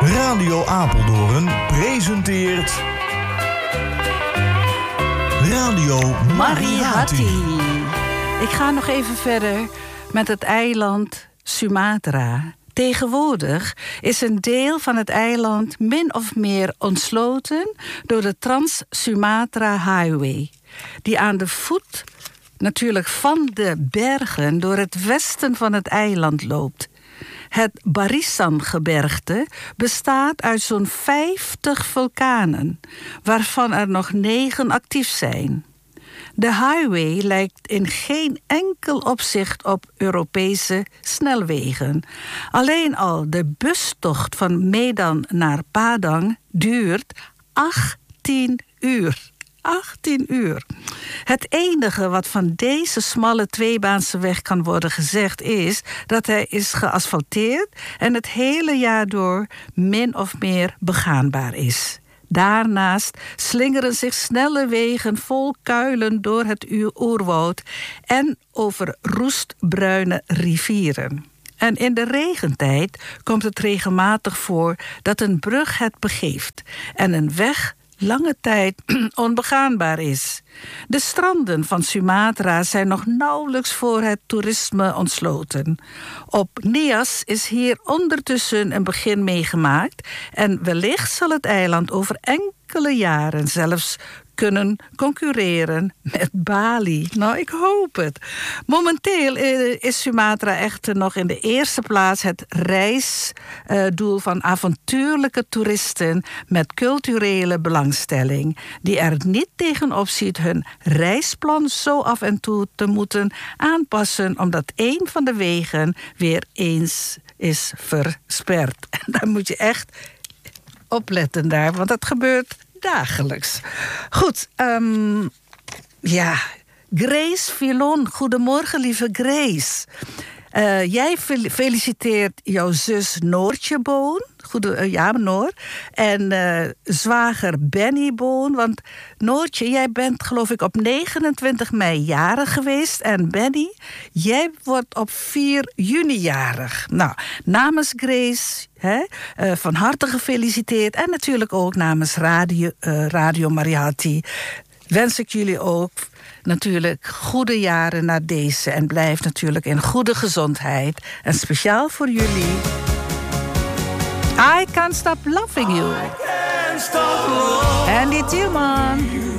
Radio Apeldoorn presenteert Radio Mariahati. Ik ga nog even verder met het eiland Sumatra. Tegenwoordig is een deel van het eiland min of meer ontsloten door de Trans-Sumatra Highway, die aan de voet natuurlijk van de bergen door het westen van het eiland loopt. Het Barisan-gebergte bestaat uit zo'n 50 vulkanen, waarvan er nog 9 actief zijn. De highway lijkt in geen enkel opzicht op Europese snelwegen. Alleen al de bustocht van Medan naar Padang duurt 18 uur. 18 uur. Het enige wat van deze smalle tweebaanse weg kan worden gezegd is dat hij is geasfalteerd en het hele jaar door min of meer begaanbaar is. Daarnaast slingeren zich snelle wegen vol kuilen door het oerwoud en over roestbruine rivieren. En in de regentijd komt het regelmatig voor dat een brug het begeeft en een weg lange tijd onbegaanbaar is. De stranden van Sumatra zijn nog nauwelijks voor het toerisme ontsloten. Op Nias is hier ondertussen een begin meegemaakt en wellicht zal het eiland over enkele jaren zelfs kunnen concurreren met Bali. Nou, ik hoop het. Momenteel is Sumatra echter nog in de eerste plaats het reisdoel van avontuurlijke toeristen met culturele belangstelling, die er niet tegenop ziet hun reisplan zo af en toe te moeten aanpassen, omdat een van de wegen weer eens is versperd. En daar moet je echt opletten daar, want dat gebeurt dagelijks. Goed, Grace Filon. Goedemorgen, lieve Grace. Jij feliciteert jouw zus Noortje Boon. Noor. En zwager Benny Boon. Want Noortje, jij bent geloof ik op 29 mei jarig geweest. En Benny, jij wordt op 4 juni jarig. Nou, namens Grace, van harte gefeliciteerd. En natuurlijk ook namens Radio Mariahati wens ik jullie ook natuurlijk goede jaren na deze. En blijf natuurlijk in goede gezondheid. En speciaal voor jullie, I Can't Stop Loving You. Andy Tillman.